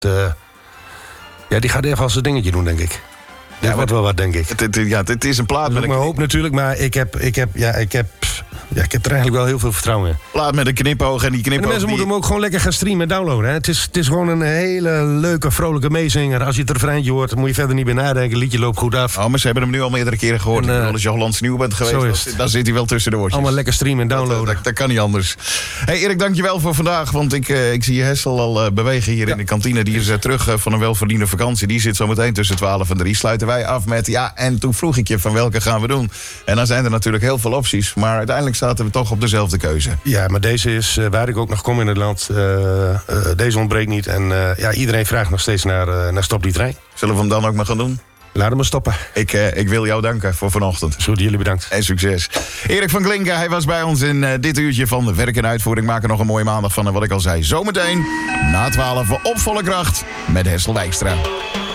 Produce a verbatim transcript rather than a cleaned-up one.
Uh, ja, die gaat even als zijn dingetje doen, denk ik. Dit ja, wordt wel wat, denk ik. Het, het, ja, het is een plaat dat met is een... mijn hoop natuurlijk, maar ik heb, ik heb, ja, ik heb... Ja, ik heb er eigenlijk wel heel veel vertrouwen in. Plaat met een knipoog en die knipoog... En de mensen die... moeten hem ook gewoon lekker gaan streamen en downloaden. Hè. Het, is, het is gewoon een hele leuke, vrolijke meezinger. Als je het refreintje hoort, dan moet je verder niet meer nadenken. Het liedje loopt goed af. Oh, maar ze hebben hem nu al meerdere keren gehoord. En, uh, als je Hollands nieuw bent geweest, dan, dan zit hij wel tussen de oortjes. Allemaal lekker streamen en downloaden. Dat, dat, dat kan niet anders. Hey Erik, dankjewel voor vandaag. Want ik, uh, ik zie je Hessel al uh, bewegen hier ja. in de kantine. Die is uh, terug uh, van een welverdiende vakantie. Die zit zo meteen tussen twaalf en drie. Sluiten wij af met, ja, en toen vroeg ik je van welke gaan we doen. En dan zijn er natuurlijk heel veel opties. Maar uiteindelijk zaten we toch op dezelfde keuze. Ja, maar deze is, uh, waar ik ook nog kom in het land, uh, uh, deze ontbreekt niet. En uh, ja, iedereen vraagt nog steeds naar, uh, naar Stop die Trein. Zullen we hem dan ook maar gaan doen? Laat hem maar stoppen. Ik, uh, ik wil jou danken voor vanochtend. Goed, jullie bedankt. En succes. Erik van Klinken, hij was bij ons in uh, dit uurtje van Werk en Uitvoering. Maak er nog een mooie maandag van. En wat ik al zei, zometeen na twaalf op volle kracht met Hessel Dijkstra.